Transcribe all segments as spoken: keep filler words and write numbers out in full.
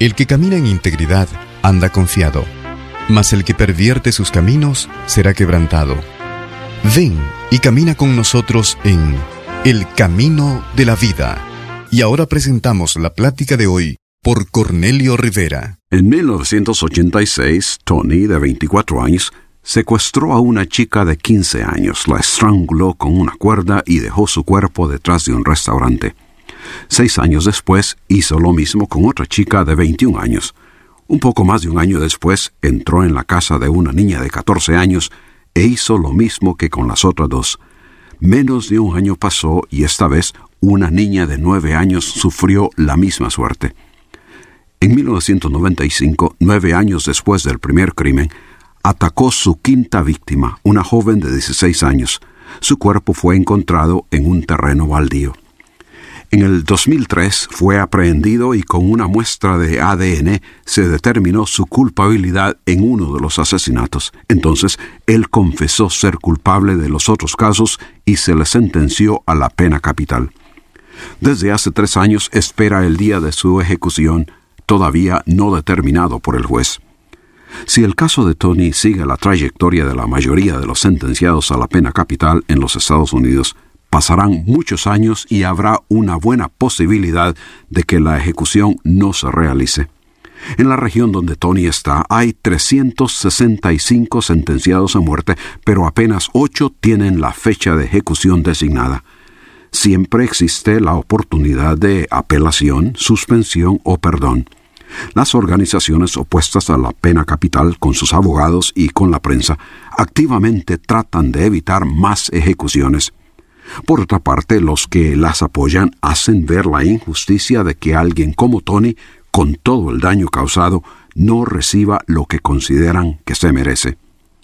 El que camina en integridad anda confiado, mas el que pervierte sus caminos será quebrantado. Ven y camina con nosotros en El Camino de la Vida. Y ahora presentamos la plática de hoy por Cornelio Rivera. En mil novecientos ochenta y seis, Tony, de veinticuatro años, secuestró a una chica de quince años, la estranguló con una cuerda y dejó su cuerpo detrás de un restaurante. Seis años después, hizo lo mismo con otra chica de veintiún años. Un poco más de un año después, entró en la casa de una niña de catorce años e hizo lo mismo que con las otras dos. Menos de un año pasó y esta vez una niña de nueve años sufrió la misma suerte. En mil novecientos noventa y cinco, nueve años después del primer crimen, atacó su quinta víctima, una joven de dieciséis años. Su cuerpo fue encontrado en un terreno baldío. En el dos mil tres fue aprehendido y con una muestra de A D N se determinó su culpabilidad en uno de los asesinatos. Entonces, él confesó ser culpable de los otros casos y se le sentenció a la pena capital. Desde hace tres años espera el día de su ejecución, todavía no determinado por el juez. Si el caso de Tony sigue la trayectoria de la mayoría de los sentenciados a la pena capital en los Estados Unidos, pasarán muchos años y habrá una buena posibilidad de que la ejecución no se realice. En la región donde Tony está hay trescientos sesenta y cinco sentenciados a muerte, pero apenas ocho tienen la fecha de ejecución designada. Siempre existe la oportunidad de apelación, suspensión o perdón. Las organizaciones opuestas a la pena capital, con sus abogados y con la prensa, activamente tratan de evitar más ejecuciones. Por otra parte, los que las apoyan hacen ver la injusticia de que alguien como Tony, con todo el daño causado, no reciba lo que consideran que se merece.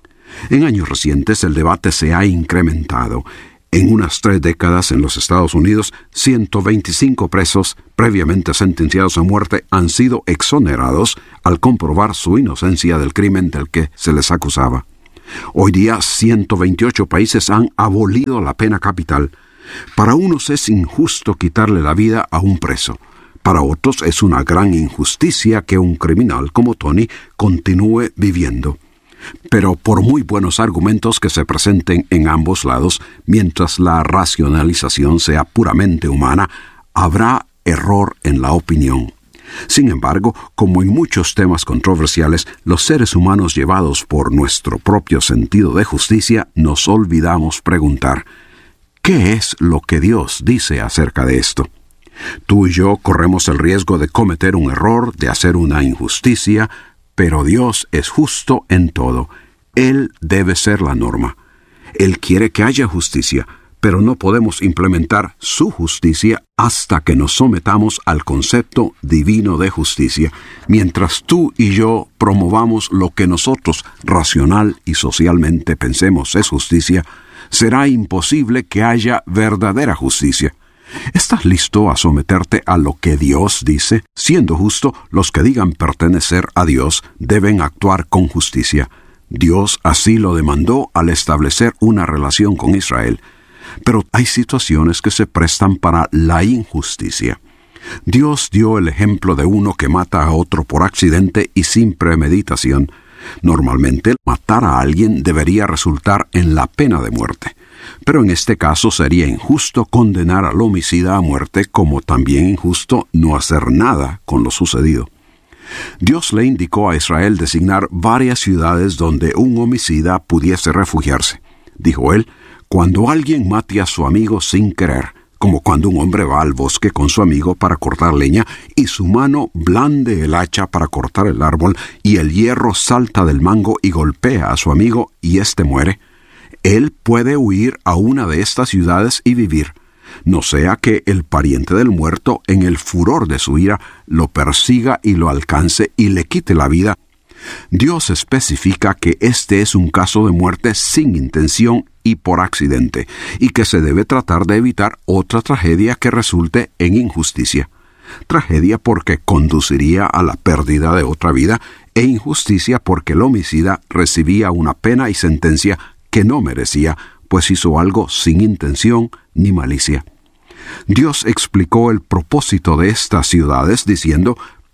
En años recientes el debate se ha incrementado. En unas tres décadas en los Estados Unidos, ciento veinticinco presos previamente sentenciados a muerte han sido exonerados al comprobar su inocencia del crimen del que se les acusaba. Hoy día, ciento veintiocho países han abolido la pena capital. Para unos es injusto quitarle la vida a un preso. Para otros es una gran injusticia que un criminal como Tony continúe viviendo. Pero por muy buenos argumentos que se presenten en ambos lados, mientras la racionalización sea puramente humana, habrá error en la opinión. Sin embargo, como en muchos temas controversiales, los seres humanos llevados por nuestro propio sentido de justicia, nos olvidamos preguntar, ¿qué es lo que Dios dice acerca de esto? Tú y yo corremos el riesgo de cometer un error, de hacer una injusticia, pero Dios es justo en todo. Él debe ser la norma. Él quiere que haya justicia, pero no podemos implementar su justicia hasta que nos sometamos al concepto divino de justicia. Mientras tú y yo promovamos lo que nosotros racional y socialmente pensemos es justicia, será imposible que haya verdadera justicia. ¿Estás listo a someterte a lo que Dios dice? Siendo justo, los que digan pertenecer a Dios deben actuar con justicia. Dios así lo demandó al establecer una relación con Israel. Pero hay situaciones que se prestan para la injusticia. Dios dio el ejemplo de uno que mata a otro por accidente y sin premeditación. Normalmente, matar a alguien debería resultar en la pena de muerte. Pero en este caso sería injusto condenar al homicida a muerte, como también injusto no hacer nada con lo sucedido. Dios le indicó a Israel designar varias ciudades donde un homicida pudiese refugiarse. Dijo él, cuando alguien mate a su amigo sin querer, como cuando un hombre va al bosque con su amigo para cortar leña y su mano blande el hacha para cortar el árbol y el hierro salta del mango y golpea a su amigo y éste muere, él puede huir a una de estas ciudades y vivir, no sea que el pariente del muerto, en el furor de su ira, lo persiga y lo alcance y le quite la vida. Dios especifica que este es un caso de muerte sin intención y por accidente, y que se debe tratar de evitar otra tragedia que resulte en injusticia. Tragedia porque conduciría a la pérdida de otra vida, e injusticia porque el homicida recibía una pena y sentencia que no merecía, pues hizo algo sin intención ni malicia. Dios explicó el propósito de estas ciudades diciendo,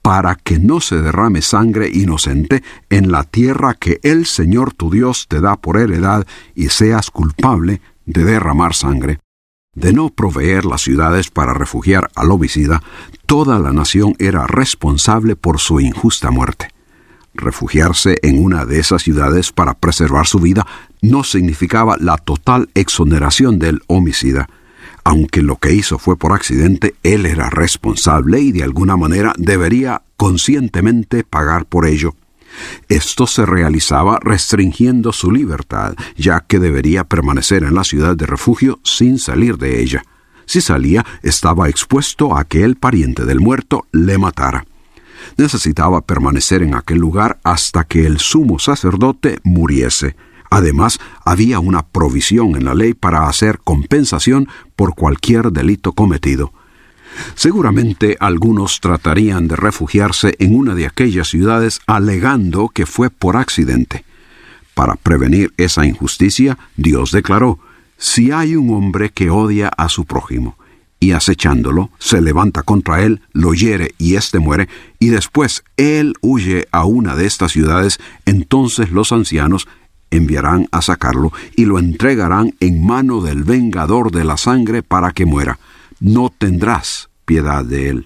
para que no se derrame sangre inocente en la tierra que el Señor tu Dios te da por heredad, y seas culpable de derramar sangre. De no proveer las ciudades para refugiar al homicida, toda la nación era responsable por su injusta muerte. Refugiarse en una de esas ciudades para preservar su vida no significaba la total exoneración del homicida. Aunque lo que hizo fue por accidente, él era responsable y de alguna manera debería conscientemente pagar por ello. Esto se realizaba restringiendo su libertad, ya que debería permanecer en la ciudad de refugio sin salir de ella. Si salía, estaba expuesto a que el pariente del muerto le matara. Necesitaba permanecer en aquel lugar hasta que el sumo sacerdote muriese. Además, había una provisión en la ley para hacer compensación por cualquier delito cometido. Seguramente algunos tratarían de refugiarse en una de aquellas ciudades alegando que fue por accidente. Para prevenir esa injusticia, Dios declaró: si hay un hombre que odia a su prójimo, y acechándolo, se levanta contra él, lo hiere y éste muere, y después él huye a una de estas ciudades, entonces los ancianos enviarán a sacarlo y lo entregarán en mano del vengador de la sangre para que muera. No tendrás piedad de él.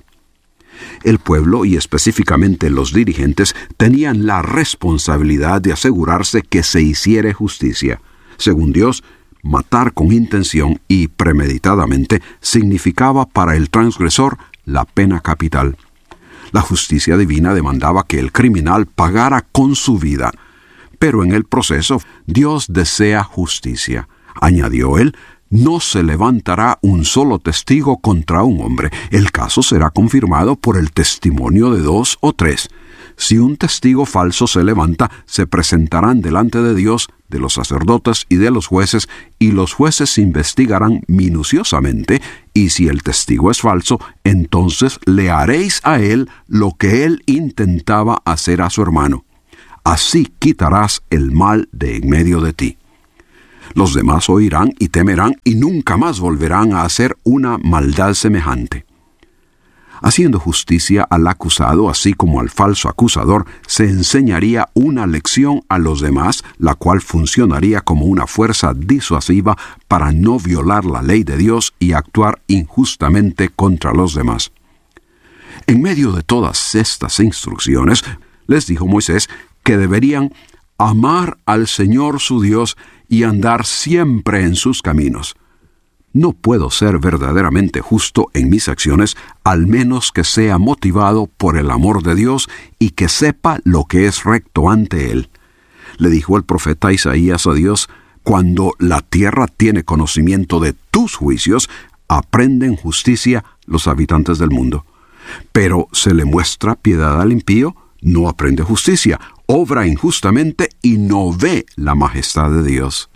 El pueblo, y específicamente los dirigentes, tenían la responsabilidad de asegurarse que se hiciere justicia. Según Dios, matar con intención y premeditadamente significaba para el transgresor la pena capital. La justicia divina demandaba que el criminal pagara con su vida. Pero en el proceso, Dios desea justicia. Añadió él: no se levantará un solo testigo contra un hombre. El caso será confirmado por el testimonio de dos o tres. Si un testigo falso se levanta, se presentarán delante de Dios, de los sacerdotes y de los jueces, y los jueces investigarán minuciosamente, y si el testigo es falso, entonces le haréis a él lo que él intentaba hacer a su hermano. Así quitarás el mal de en medio de ti. Los demás oirán y temerán y nunca más volverán a hacer una maldad semejante. Haciendo justicia al acusado, así como al falso acusador, se enseñaría una lección a los demás, la cual funcionaría como una fuerza disuasiva para no violar la ley de Dios y actuar injustamente contra los demás. En medio de todas estas instrucciones, les dijo Moisés que deberían amar al Señor su Dios y andar siempre en sus caminos. No puedo ser verdaderamente justo en mis acciones, al menos que sea motivado por el amor de Dios y que sepa lo que es recto ante Él. Le dijo el profeta Isaías a Dios: cuando la tierra tiene conocimiento de tus juicios, aprenden justicia los habitantes del mundo. Pero se le muestra piedad al impío, no aprende justicia, obra injustamente y no ve la majestad de Dios.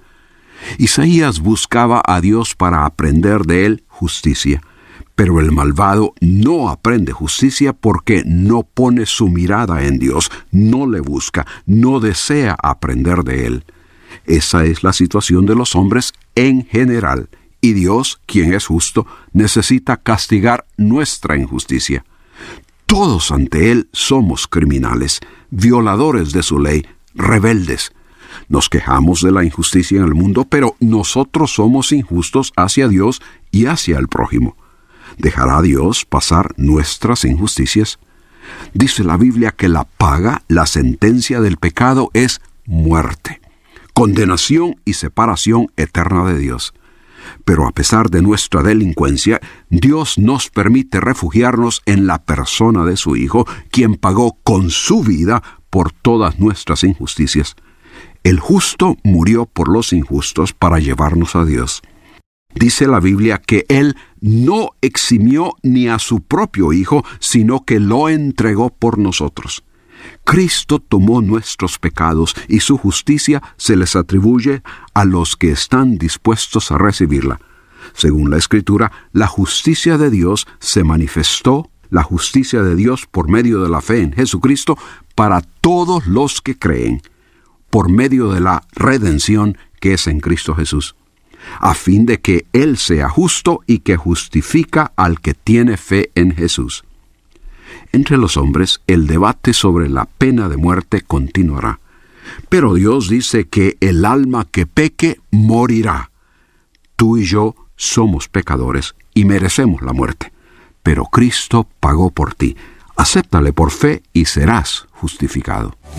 Isaías buscaba a Dios para aprender de él justicia, pero el malvado no aprende justicia porque no pone su mirada en Dios, no le busca, no desea aprender de él. Esa es la situación de los hombres en general, y Dios, quien es justo, necesita castigar nuestra injusticia. Todos ante Él somos criminales, violadores de su ley, rebeldes. Nos quejamos de la injusticia en el mundo, pero nosotros somos injustos hacia Dios y hacia el prójimo. ¿Dejará Dios pasar nuestras injusticias? Dice la Biblia que la paga, la sentencia del pecado es muerte, condenación y separación eterna de Dios. Pero a pesar de nuestra delincuencia, Dios nos permite refugiarnos en la persona de su Hijo, quien pagó con su vida por todas nuestras injusticias. El justo murió por los injustos para llevarnos a Dios. Dice la Biblia que Él no eximió ni a su propio Hijo, sino que lo entregó por nosotros. Cristo tomó nuestros pecados y su justicia se les atribuye a los que están dispuestos a recibirla. Según la Escritura, la justicia de Dios se manifestó, la justicia de Dios por medio de la fe en Jesucristo para todos los que creen, por medio de la redención que es en Cristo Jesús, a fin de que Él sea justo y que justifica al que tiene fe en Jesús. Entre los hombres, el debate sobre la pena de muerte continuará. Pero Dios dice que el alma que peque morirá. Tú y yo somos pecadores y merecemos la muerte. Pero Cristo pagó por ti. Acéptale por fe y serás justificado.